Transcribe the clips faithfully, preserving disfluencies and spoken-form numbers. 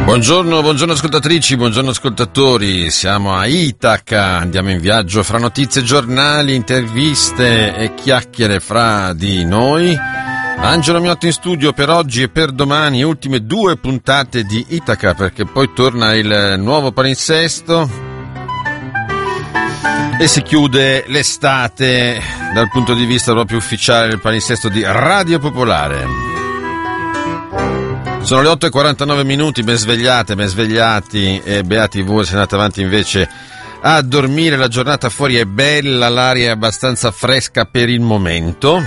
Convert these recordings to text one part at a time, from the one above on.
Buongiorno, buongiorno ascoltatrici, buongiorno ascoltatori, siamo a Itaca, andiamo in viaggio fra notizie, giornali, interviste e chiacchiere fra di noi. Angelo Miotti in studio per oggi e per domani, ultime due puntate di Itaca, perché poi torna il nuovo palinsesto e si chiude l'estate dal punto di vista proprio ufficiale del palinsesto di Radio Popolare. Sono le otto e quarantanove minuti, ben svegliate, ben svegliati e beati voi se andate avanti invece a dormire. La giornata fuori è bella, l'aria è abbastanza fresca per il momento.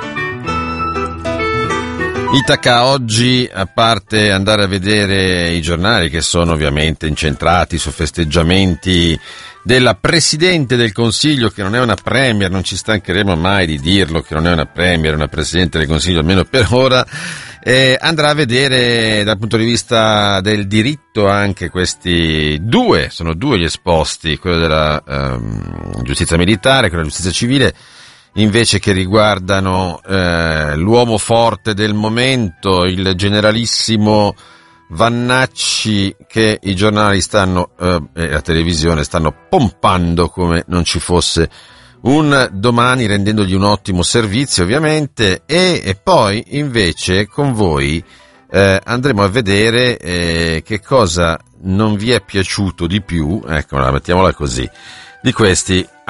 Itaca oggi, a parte andare a vedere i giornali che sono ovviamente incentrati su festeggiamenti della Presidente del Consiglio, che non è una Premier, non ci stancheremo mai di dirlo, che non è una Premier, è una Presidente del Consiglio, almeno per ora, eh, andrà a vedere dal punto di vista del diritto anche questi due, sono due gli esposti, quello della ehm, giustizia militare, quello della giustizia civile, invece che riguardano eh, l'uomo forte del momento, il generalissimo Vannacci, che i giornali stanno eh, e la televisione stanno pompando come non ci fosse un domani, rendendogli un ottimo servizio ovviamente, e, e poi invece con voi eh, andremo a vedere eh, che cosa non vi è piaciuto di più, ecco, mettiamola così, di questi